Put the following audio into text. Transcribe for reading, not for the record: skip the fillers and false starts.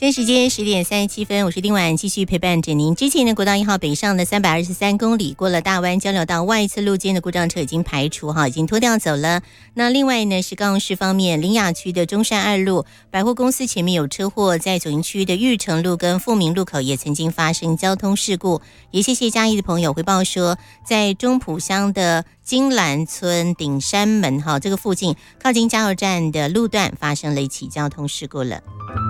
真时间10:37，我是丁婉，继续陪伴着您。之前的国道1号北上的323公里，过了大湾交流道外侧路肩的故障车已经排除哈，已经拖掉走了。那另外呢是高雄市方面，苓雅区的中山2路百货公司前面有车祸，在左营区的玉成路跟富民路口也曾经发生交通事故。也谢谢嘉义的朋友回报说，在中埔乡的金兰村顶山门哈这个附近，靠近加油站的路段发生了一起交通事故了。